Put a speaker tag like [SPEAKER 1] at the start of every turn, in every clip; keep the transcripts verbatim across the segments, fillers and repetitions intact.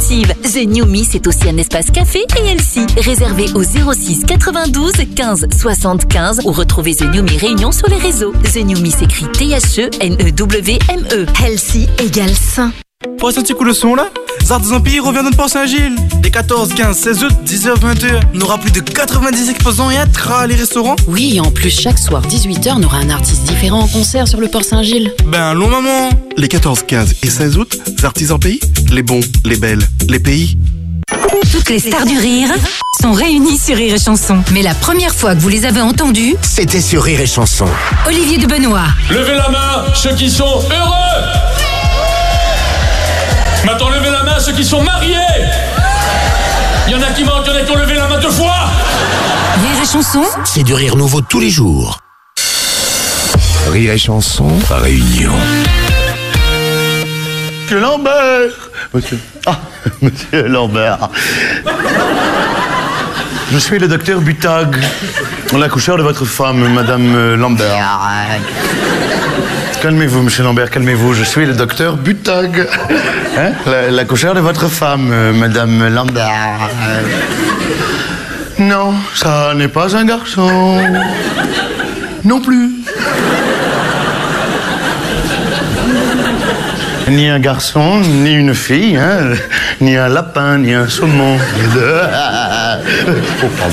[SPEAKER 1] sportive. The New Me, c'est aussi un espace café et healthy. Réservé au zéro six quatre-vingt-douze quinze soixante-quinze ou retrouvez The New Me Réunion sur les réseaux. The New Me s'écrit T H E N E W M E. Healthy égale sain.
[SPEAKER 2] Pour ce petit coup de son là, Zart des Empires revient dans le Port Saint-Gilles. Les quatorze, quinze, seize août, dix heures, vingt heures. On aura plus de quatre-vingt-dix exposants et un tra les restaurants.
[SPEAKER 3] Oui, et en plus, chaque soir, dix-huit heures, on aura un artiste différent en concert sur le Port Saint-Gilles.
[SPEAKER 2] Ben, allons, maman.
[SPEAKER 4] Les quatorze, quinze et seize août, Artisans Pays, les bons, les belles, les pays.
[SPEAKER 1] Toutes les stars du rire sont réunies sur Rire et Chanson. Mais la première fois que vous les avez entendues,
[SPEAKER 5] c'était sur Rire et Chanson.
[SPEAKER 1] Olivier de Benoît.
[SPEAKER 6] Levez la main, ceux qui sont heureux. Maintenant, levez la main, ceux qui sont mariés. Il y en a qui manquent, il y en a qui ont levé la main deux fois.
[SPEAKER 1] Rire et Chanson,
[SPEAKER 5] c'est du rire nouveau tous les jours. Rire et Chanson, réunion.
[SPEAKER 7] Monsieur Lambert. Monsieur. Ah, Monsieur Lambert. Je suis le docteur Butag, l'accoucheur de votre femme, Madame Lambert. Calmez-vous, Monsieur Lambert, calmez-vous. Je suis le docteur Butag, hein, l'accoucheur de votre femme, Madame Lambert. Non, ça n'est pas un garçon. Non plus. Ni un garçon, ni une fille, hein, ni un lapin, ni un saumon. Oh, pardon.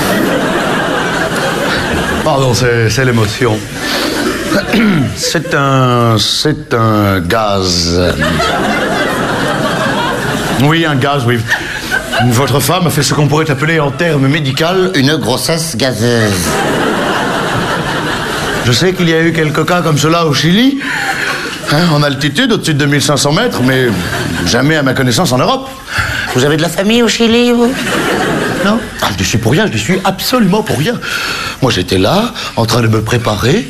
[SPEAKER 7] Pardon, c'est, c'est l'émotion. C'est un... c'est un gaz. Oui, un gaz, oui. Votre femme a fait ce qu'on pourrait appeler en termes médicaux une grossesse gazeuse. Je sais qu'il y a eu quelques cas comme cela au Chili, hein, en altitude, au-dessus de deux mille cinq cents mètres, mais jamais à ma connaissance en Europe. Vous avez de la famille au Chili, vous? Non? Ah, je ne suis pour rien, je ne suis absolument pour rien. Moi, j'étais là, en train de me préparer.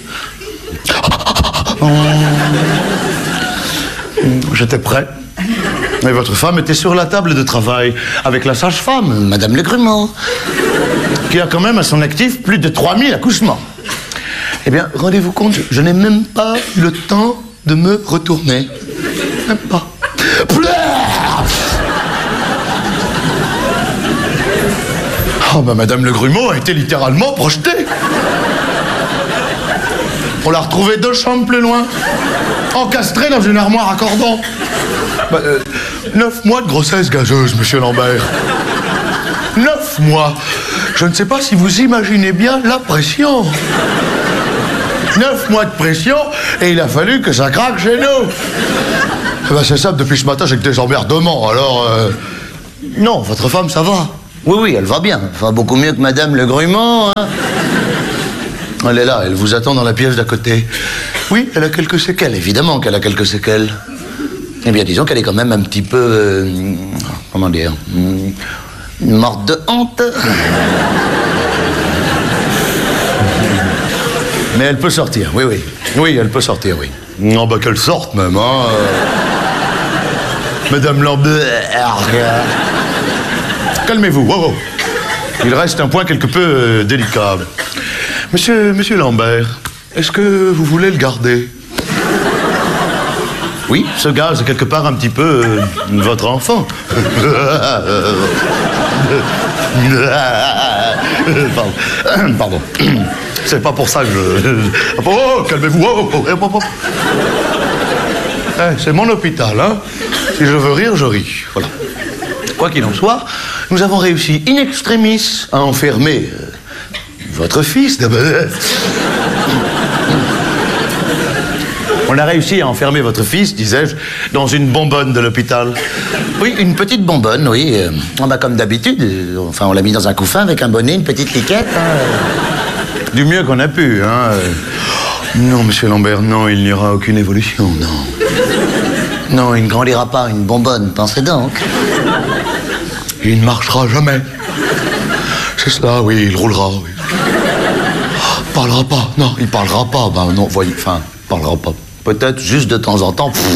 [SPEAKER 7] J'étais prêt. Mais votre femme était sur la table de travail avec la sage-femme, Madame Legrumeau, qui a quand même à son actif plus de trois mille accouchements. Eh bien, rendez-vous compte, je n'ai même pas eu le temps de me retourner. Même pas. Oh, bah, Madame Legrumeau a été littéralement projetée. On l'a retrouvée deux chambres plus loin, encastrée dans une armoire à cordon. Bah, euh, neuf mois de grossesse gazeuse, Monsieur Lambert. Neuf mois. Je ne sais pas si vous imaginez bien la pression. Neuf mois de pression, et il a fallu que ça craque chez nous. Eh ben, c'est simple, depuis ce matin, j'ai que des emmerdements, alors... Euh... Non, votre femme, ça va. Oui, oui, elle va bien. Elle va beaucoup mieux que Madame Legrumeau, hein. Elle est là, elle vous attend dans la pièce d'à côté. Oui, elle a quelques séquelles, évidemment qu'elle a quelques séquelles. Eh bien, disons qu'elle est quand même un petit peu... Euh, comment dire... morte de honte. Mais elle peut sortir, oui, oui. Oui, elle peut sortir, oui. Non, bah qu'elle sorte même, hein. Madame Lambert. Calmez-vous, wow, wow. Il reste un point quelque peu euh, délicat. Monsieur, monsieur Lambert, est-ce que vous voulez le garder? Oui, ce gaz est quelque part un petit peu euh, votre enfant. Pardon. Pardon. C'est pas pour ça que je... Oh, calmez-vous. Oh, oh, oh, oh. Eh, c'est mon hôpital, hein. Si je veux rire, je ris. Voilà. Quoi qu'il en soit, nous avons réussi in extremis à enfermer euh, votre fils. On a réussi à enfermer votre fils, disais-je, dans une bonbonne de l'hôpital. Oui, une petite bonbonne, oui. Euh, bah, comme d'habitude. Euh, enfin, on l'a mis dans un couffin avec un bonnet, une petite liquette. Hein. Du mieux qu'on a pu, hein. Euh, non, Monsieur Lambert, non, il n'y aura aucune évolution, non. Non, il ne grandira pas, une bonbonne, pensez donc. Il ne marchera jamais. C'est cela, oui, il roulera, oui. Oh, parlera pas, non, il parlera pas. Ben non, voyez, enfin, parlera pas. Peut-être juste de temps en temps. Pff.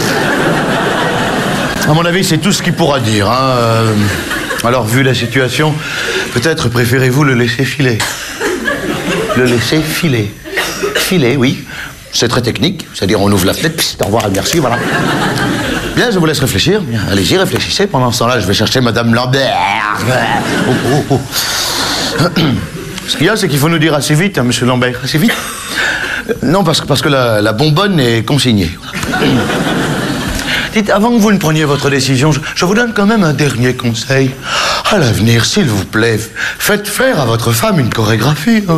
[SPEAKER 7] À mon avis, c'est tout ce qu'il pourra dire, hein. Euh, alors, vu la situation, peut-être préférez-vous le laisser filer. Le laisser filer. Filer, oui. C'est très technique, c'est-à-dire on ouvre la fenêtre, pss, au revoir, merci, voilà. Bien, je vous laisse réfléchir. Bien, allez-y, réfléchissez. Pendant ce temps-là, je vais chercher Madame Lambert. Oh, oh, oh. Ce qu'il y a, c'est qu'il faut nous dire assez vite, hein, Monsieur Lambert, assez vite. Non, parce que, parce que la, la bonbonne est consignée. Dites, avant que vous ne preniez votre décision, je, je vous donne quand même un dernier conseil. À l'avenir, s'il vous plaît, faites faire à votre femme une chorégraphie. Hein.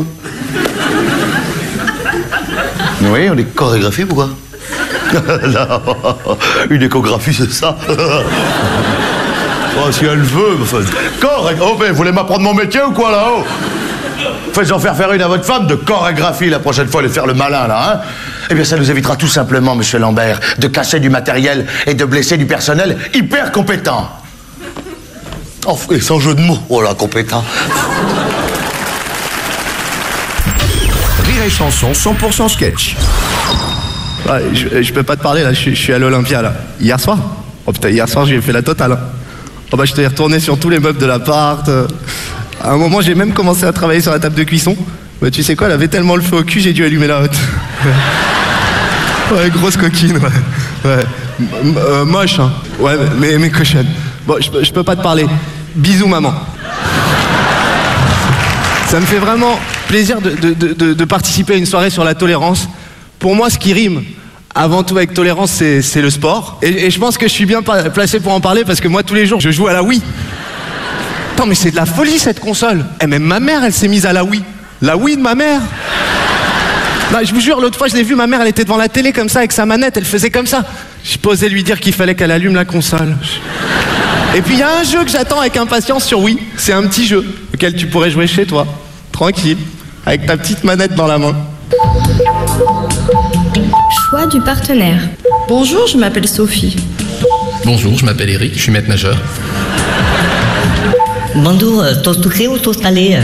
[SPEAKER 7] Oui, on dit chorégraphie, pourquoi? Non, une échographie, c'est ça. Oh, si elle veut, enfin, correct. Oh, mais vous voulez m'apprendre mon métier ou quoi, là-haut? Faites-en faire faire une à votre femme de chorégraphie la prochaine fois, de faire le malin, là, hein? Eh bien, ça nous évitera tout simplement, Monsieur Lambert, de casser du matériel et de blesser du personnel hyper compétent. Oh, et sans jeu de mots, oh là, compétent.
[SPEAKER 5] Rire et chanson cent pour cent sketch.
[SPEAKER 8] Ouais, je, je peux pas te parler, là, je, je suis à l'Olympia, là. Hier soir? Oh putain, hier soir, j'ai fait la totale, hein. Oh bah, je t'ai retourné sur tous les meubles de l'appart. Euh... À un moment, j'ai même commencé à travailler sur la table de cuisson. Bah, tu sais quoi, elle avait tellement le feu au cul, j'ai dû allumer la hotte. Ouais, grosse coquine, ouais. Ouais. M euh, moche, hein. Ouais, mais, mais cochonne. Bon, je, je peux pas te parler. Bisous, maman. Ça me fait vraiment plaisir de, de, de, de participer à une soirée sur la tolérance. Pour moi, ce qui rime avant tout avec tolérance, c'est le sport. Et, et je pense que je suis bien placé pour en parler parce que moi, tous les jours, je joue à la Wii. Attends, mais c'est de la folie, cette console. Et même ma mère, elle s'est mise à la Wii. La Wii de ma mère. Non, je vous jure, l'autre fois, je l'ai vue, ma mère, elle était devant la télé comme ça, avec sa manette, elle faisait comme ça. J'ai posé lui dire qu'il fallait qu'elle allume la console. Et puis, il y a un jeu que j'attends avec impatience sur Wii. C'est un petit jeu auquel tu pourrais jouer chez toi, tranquille, avec ta petite manette dans la main.
[SPEAKER 9] Choix du partenaire.
[SPEAKER 10] Bonjour, je m'appelle Sophie.
[SPEAKER 11] Bonjour, je m'appelle Eric, je suis maître nageur.
[SPEAKER 12] Bonjour, toast sucré ou toast salé?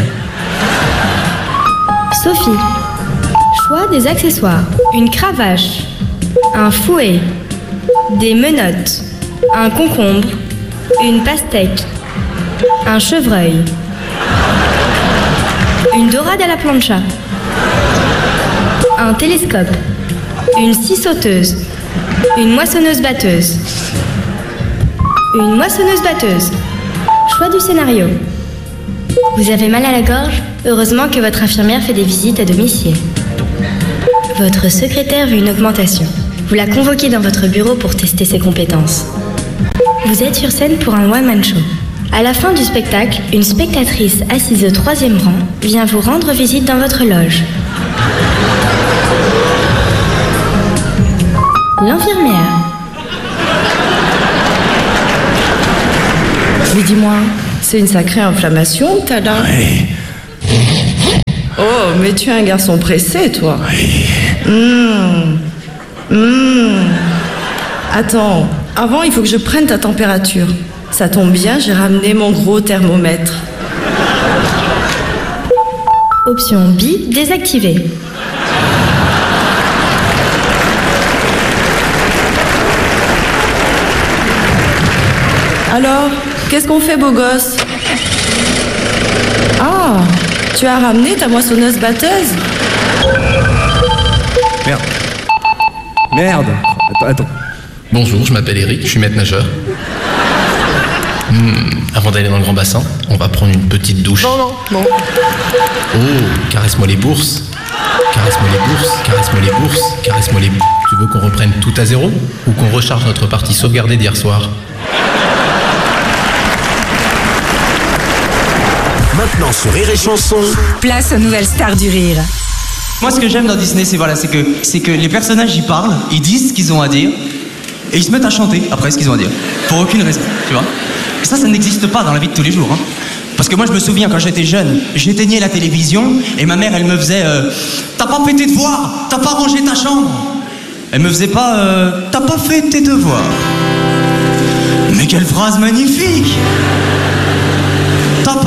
[SPEAKER 9] Sophie. Choix des accessoires. Une cravache, un fouet, des menottes, un concombre, une pastèque, un chevreuil, une dorade à la plancha, un télescope, une scie sauteuse, une moissonneuse-batteuse, une moissonneuse-batteuse. Choix du scénario. Vous avez mal à la gorge? Heureusement que votre infirmière fait des visites à domicile. Votre secrétaire veut une augmentation. Vous la convoquez dans votre bureau pour tester ses compétences. Vous êtes sur scène pour un one-man show. À la fin du spectacle, une spectatrice assise au troisième rang vient vous rendre visite dans votre loge. L'infirmière.
[SPEAKER 10] Mais dis-moi, c'est une sacrée inflammation que t'as là.
[SPEAKER 11] Oui.
[SPEAKER 10] Oh, mais tu es un garçon pressé, toi.
[SPEAKER 11] Oui.
[SPEAKER 10] Mmh. Mmh. Attends, avant, il faut que je prenne ta température. Ça tombe bien, j'ai ramené mon gros thermomètre.
[SPEAKER 9] Option B, désactivée.
[SPEAKER 10] Alors, qu'est-ce qu'on fait, beau gosse? Ah, tu as ramené ta moissonneuse-batteuse?
[SPEAKER 8] Merde. Merde. Attends, attends.
[SPEAKER 11] Bonjour, je m'appelle Eric, je suis maître nageur. Hmm, avant d'aller dans le grand bassin, on va prendre une petite douche.
[SPEAKER 8] Non, non, non.
[SPEAKER 11] Oh, caresse-moi les bourses. Caresse-moi les bourses, caresse-moi les bourses, caresse-moi les bourses. Tu veux qu'on reprenne tout à zéro ou qu'on recharge notre partie sauvegardée d'hier soir?
[SPEAKER 5] Maintenant sur Rire et Chanson,
[SPEAKER 13] place aux nouvelles stars du rire.
[SPEAKER 14] Moi, ce que j'aime dans Disney, c'est voilà, c'est que, c'est que les personnages, ils parlent, ils disent ce qu'ils ont à dire, et ils se mettent à chanter après ce qu'ils ont à dire. Pour aucune raison, tu vois. Et ça, ça n'existe pas dans la vie de tous les jours. Hein. Parce que moi, je me souviens, quand j'étais jeune, j'éteignais la télévision, et ma mère, elle me faisait euh, « T'as pas fait tes devoirs, t'as pas rangé ta chambre !» Elle me faisait pas euh, « T'as pas fait tes devoirs !» Mais quelle phrase magnifique!